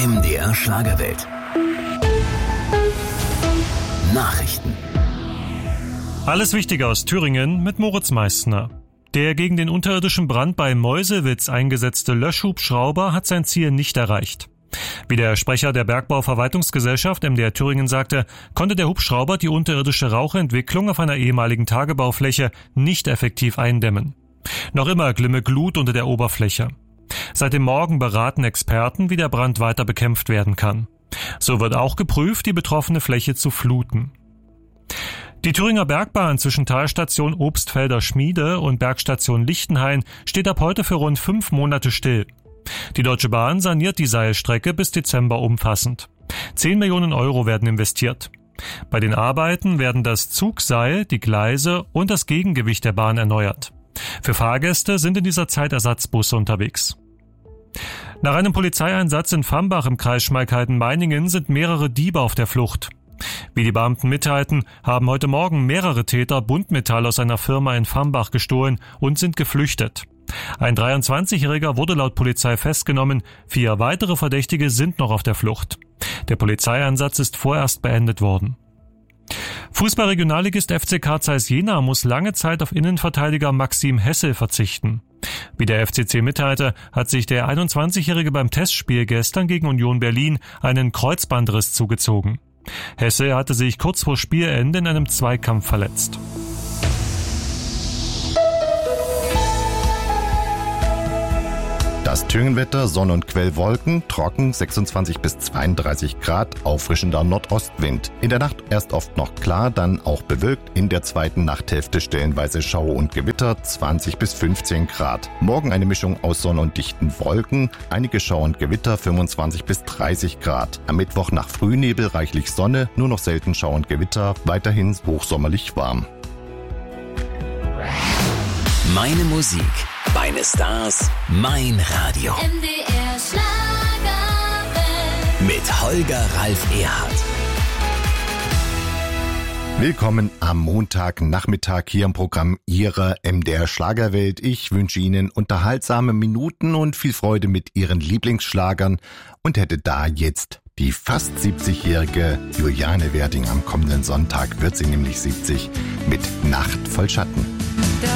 MDR Schlagerwelt. Nachrichten. Alles Wichtige aus Thüringen mit Moritz Meissner. Der gegen den unterirdischen Brand bei Meuselwitz eingesetzte Löschhubschrauber hat sein Ziel nicht erreicht. Wie der Sprecher der Bergbauverwaltungsgesellschaft MDR Thüringen sagte, konnte der Hubschrauber die unterirdische Rauchentwicklung auf einer ehemaligen Tagebaufläche nicht effektiv eindämmen. Noch immer glimme Glut unter der Oberfläche. Seit dem Morgen beraten Experten, wie der Brand weiter bekämpft werden kann. So wird auch geprüft, die betroffene Fläche zu fluten. Die Thüringer Bergbahn zwischen Talstation Obstfelder Schmiede und Bergstation Lichtenhain steht ab heute für rund 5 Monate still. Die Deutsche Bahn saniert die Seilstrecke bis Dezember umfassend. 10 Millionen Euro werden investiert. Bei den Arbeiten werden das Zugseil, die Gleise und das Gegengewicht der Bahn erneuert. Für Fahrgäste sind in dieser Zeit Ersatzbusse unterwegs. Nach einem Polizeieinsatz in Fambach im Kreis Schmalkalden-Meiningen sind mehrere Diebe auf der Flucht. Wie die Beamten mitteilten, haben heute Morgen mehrere Täter Buntmetall aus einer Firma in Fambach gestohlen und sind geflüchtet. Ein 23-Jähriger wurde laut Polizei festgenommen, 4 weitere Verdächtige sind noch auf der Flucht. Der Polizeieinsatz ist vorerst beendet worden. Fußball-Regionalligist FC Carl Zeiss Jena muss lange Zeit auf Innenverteidiger Maxim Hessel verzichten. Wie der FCC mitteilte, hat sich der 21-Jährige beim Testspiel gestern gegen Union Berlin einen Kreuzbandriss zugezogen. Hessel hatte sich kurz vor Spielende in einem Zweikampf verletzt. Das Thüringenwetter, Sonne und Quellwolken, trocken, 26 bis 32 Grad, auffrischender Nordostwind. In der Nacht erst oft noch klar, dann auch bewölkt, in der zweiten Nachthälfte stellenweise Schauer und Gewitter, 20 bis 15 Grad. Morgen eine Mischung aus Sonne und dichten Wolken, einige Schauer und Gewitter, 25 bis 30 Grad. Am Mittwoch nach Frühnebel reichlich Sonne, nur noch selten Schauer und Gewitter, weiterhin hochsommerlich warm. Meine Musik, meine Stars, mein Radio. MDR Schlagerwelt. Mit Holger Ralf Erhardt. Willkommen am Montagnachmittag hier im Programm Ihrer MDR Schlagerwelt. Ich wünsche Ihnen unterhaltsame Minuten und viel Freude mit Ihren Lieblingsschlagern und hätte da jetzt die fast 70-jährige Juliane Werding. Am kommenden Sonntag wird sie nämlich 70 mit Nacht voll Schatten.